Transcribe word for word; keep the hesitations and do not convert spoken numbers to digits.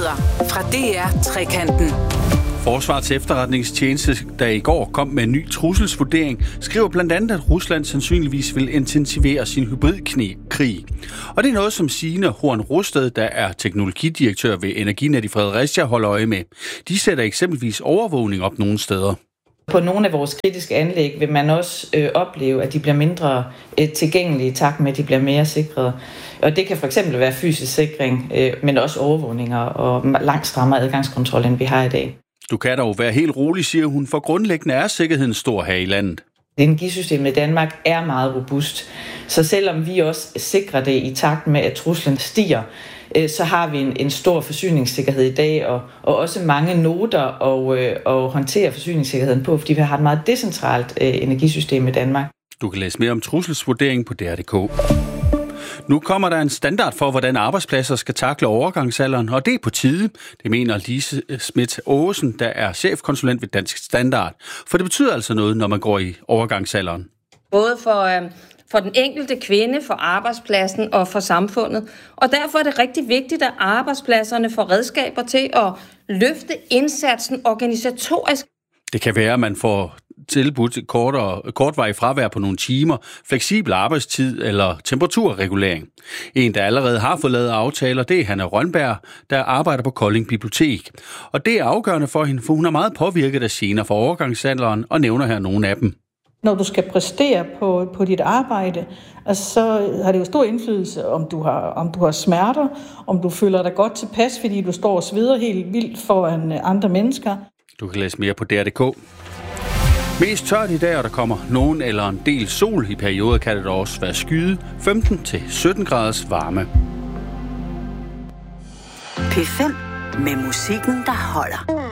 Nyheder fra D R Trekanten. Forsvarets efterretningstjeneste, der i går kom med en ny trusselsvurdering, skriver blandt andet, at Rusland sandsynligvis vil intensivere sin hybridkrig. Og det er noget, som Signe Horn Rosted, der er teknologidirektør ved Energinet i Fredericia, holder øje med. De sætter eksempelvis overvågning op nogle steder. På nogle af vores kritiske anlæg vil man også øh, opleve, at de bliver mindre øh, tilgængelige i takt med, at de bliver mere sikrede. Og det kan for eksempel være fysisk sikring, øh, men også overvågninger og langt strammere adgangskontrol, end vi har i dag. Du kan dog være helt rolig, siger hun, for grundlæggende er sikkerheden stor her i landet. Energisystemet i Danmark er meget robust, så selvom vi også sikrer det i takt med, at truslen stiger, så har vi en, en stor forsyningssikkerhed i dag, og, og også mange noter og, og håndtere forsyningssikkerheden på, fordi vi har et meget decentralt energisystem i Danmark. Du kan læse mere om trusselsvurderingen på D R punktum d k. Nu kommer der en standard for, hvordan arbejdspladser skal takle overgangsalderen, og det er på tide, det mener Lise Schmidt Aasen, der er chefkonsulent ved Dansk Standard. For det betyder altså noget, når man går i overgangsalderen. Både for, øh, for den enkelte kvinde, for arbejdspladsen og for samfundet. Og derfor er det rigtig vigtigt, at arbejdspladserne får redskaber til at løfte indsatsen organisatorisk. Det kan være, at man får tilbudt kortere, kortvarig fravær på nogle timer, fleksibel arbejdstid eller temperaturregulering. En, der allerede har fået lavet aftaler, det er Hanne Rønberg, der arbejder på Kolding Bibliotek. Og det er afgørende for hende, for hun er meget påvirket af gener for overgangsalderen og nævner her nogle af dem. Når du skal præstere på, på dit arbejde, altså, så har det jo stor indflydelse, om du, har, om du har smerter, om du føler dig godt tilpas, fordi du står og sveder helt vildt foran andre mennesker. Du kan læse mere på D R punktum d k. Mest tørt i dag, og der kommer nogen eller en del sol. I perioder kan det også være skyde, femten til sytten graders varme. P fem med musikken, der holder.